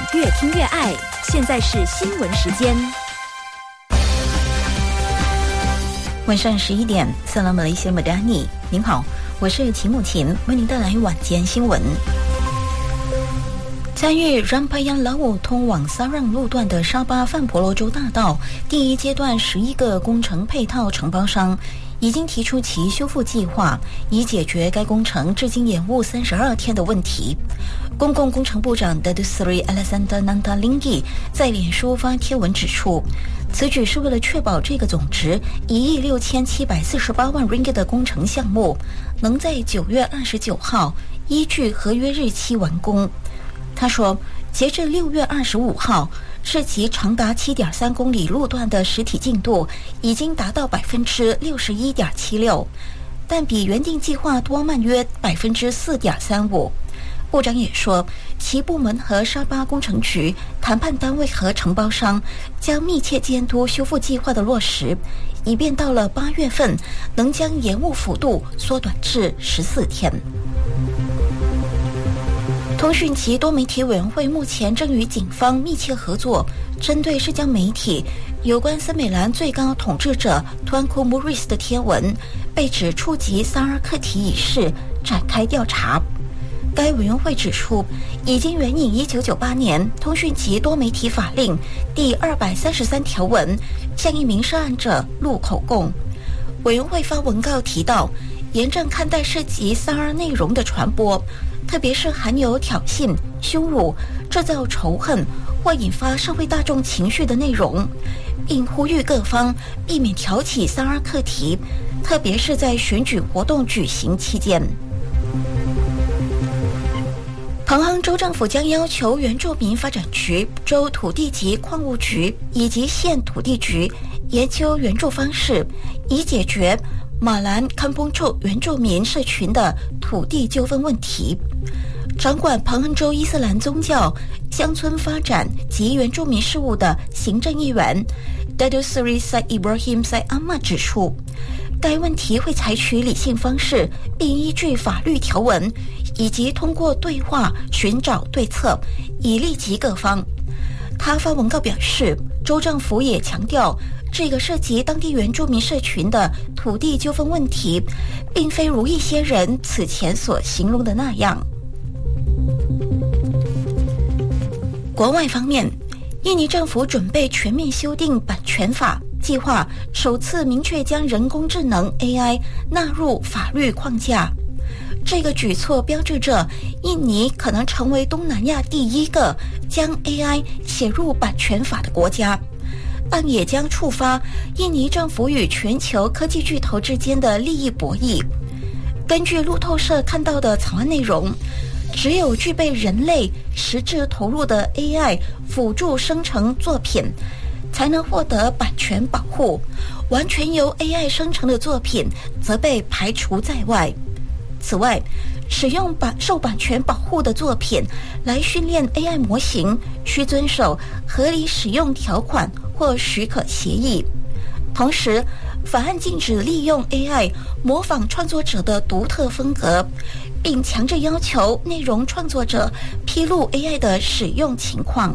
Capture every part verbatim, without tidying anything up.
越听越爱。现在是新闻时间。 晚上十一点，萨拉马雷西亚马达尼，您好，我是齐木琴，为您带来晚间新闻。参与 Rampayan Lawu 通往萨让路段的沙巴范婆罗洲大道第一阶段十一个工程配套承包商已经提出其修复计划，以解决该工程至今延误三十二天的问题。公共工程部长 Datuk Seri Alexander Nantalinggi 在脸书发贴文指出，此举是为了确保这个总值一亿六千七百四十八万 ringgit 的工程项目能在九月二十九号依据合约日期完工。他说，截至六月二十五号，是其长达 七点三公里路段的实体进度已经达到 百分之六十一点七六， 但比原定计划多慢约 百分之四点三五。 部长也说，其部门和沙巴工程局谈判单位和承包商将密切监督修复计划的落实，以便到了八月份能将延误幅度缩短至十四天。通讯及多媒体委员会目前正与警方密切合作，针对社交媒体有关森美兰最高统治者 Tuanku Muris 的贴文被指触及萨尔课题一事展开调查。该委员会指出，已经援引一九九八年通讯及多媒体法令第二百三十三条文，向一名涉案者录口供。委员会发文告提到，严正看待涉及萨尔内容的传播，特别是含有挑衅、羞辱、制造仇恨或引发社会大众情绪的内容，并呼吁各方避免挑起萨尔课题，特别是在选举活动举行期间。彭亨州政府将要求原住民发展局、州土地及矿务局以及县土地局研究援助方式，以解决马兰康丰处原住民社群的土地纠纷问题。掌管彭亨州伊斯兰宗教、乡村发展及原住民事务的行政议员 Datuk Seri Said Ibrahim Said Ahmad 指出，该问题会采取理性方式，并依据法律条文以及通过对话寻找对策，以利及各方。他发文告表示，州政府也强调，这个涉及当地原住民社群的土地纠纷问题，并非如一些人此前所形容的那样。国外方面，印尼政府准备全面修订版权法，计划首次明确将人工智能 A I 纳入法律框架。这个举措标志着印尼可能成为东南亚第一个将 A I 写入版权法的国家，但也将触发印尼政府与全球科技巨头之间的利益博弈。根据路透社看到的草案内容，只有具备人类实质投入的 A I 辅助生成作品，才能获得版权保护，完全由 A I 生成的作品则被排除在外。此外，使用版受版权保护的作品来训练 A I 模型，需遵守合理使用条款或许可协议。同时，法案禁止利用 A I 模仿创作者的独特风格，并强制要求内容创作者披露 A I 的使用情况。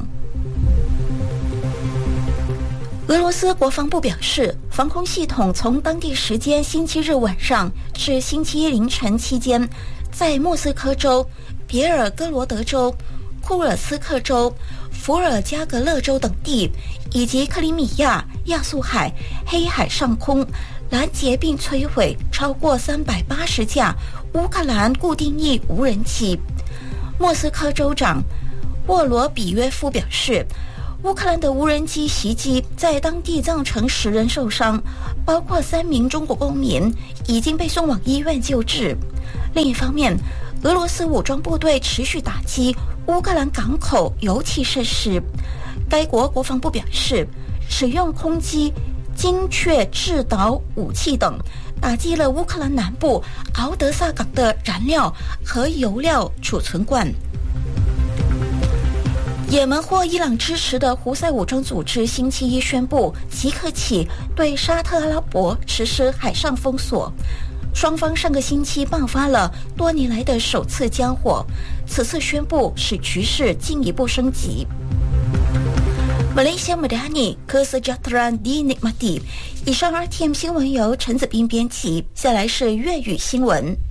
俄罗斯国防部表示，防空系统从当地时间星期日晚上至星期一凌晨期间，在莫斯科州、别尔哥罗德州、库尔斯克州、伏尔加格勒州等地，以及克里米亚、亚速海、黑海上空拦截并摧毁超过三百八十架乌克兰固定翼无人机。莫斯科州长沃罗比约夫表示，乌克兰的无人机袭击在当地造成十人受伤，包括三名中国公民，已经被送往医院救治。另一方面，俄罗斯武装部队持续打击乌克兰港口油气设施。该国国防部表示，使用空击、精确制导武器等，打击了乌克兰南部敖德萨港的燃料和油料储存罐。也门获伊朗支持的胡塞武装组织星期一宣布，即刻起对沙特阿拉伯实施海上封锁。双方上个星期爆发了多年来的首次交火， 此次宣布使局势进一步升级。Malaysia Madani Kesejahteraan dinikmati。以上 R T M 新闻由陈子斌编辑，下来是粤语新闻。